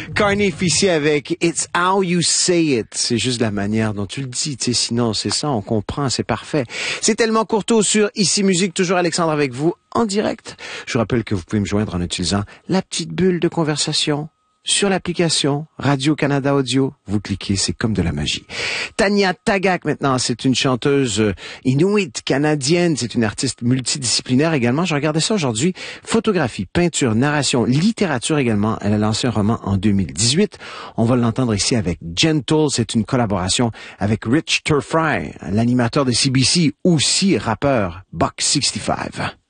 Carnif ici avec It's How You Say It. C'est juste la manière dont tu le dis, tu sais, sinon c'est ça, on comprend, c'est parfait. C'est tellement courtois sur Ici Musique, toujours Alexandre avec vous en direct. Je vous rappelle que vous pouvez me joindre en utilisant la petite bulle de conversation sur l'application Radio-Canada Audio. Vous cliquez, c'est comme de la magie. Tanya Tagaq, maintenant, c'est une chanteuse inuit canadienne. C'est une artiste multidisciplinaire également. Je regardais ça aujourd'hui. Photographie, peinture, narration, littérature également. Elle a lancé un roman en 2018. On va l'entendre ici avec Gentle. C'est une collaboration avec Rich Turfry, l'animateur de CBC, aussi rappeur Buck 65.